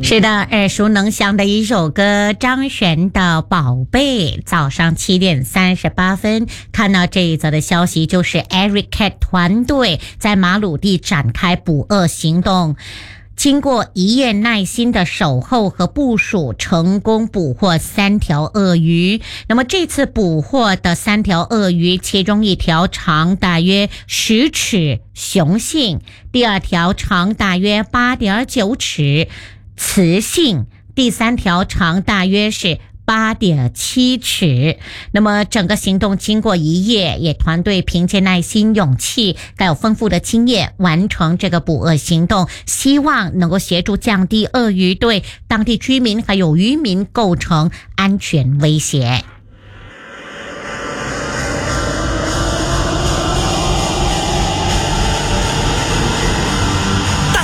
是的，耳熟能详的一首歌，张悬的《宝贝》。早上7:38，看到这一则的消息，就是 Eric Cat 团队在马鲁地展开捕鳄行动。经过1夜耐心的守候和部署，成功捕获3条鳄鱼。那么这次捕获的3条鳄鱼，其中一条长大约10尺，雄性；第2条长大约8.9尺，雌性；第3条长大约是8.7尺。那么整个行动经过1夜，也团队凭借耐心、勇气，还有丰富的经验，完成这个捕鳄行动，希望能够协助降低鳄鱼对当地居民还有渔民构成安全威胁。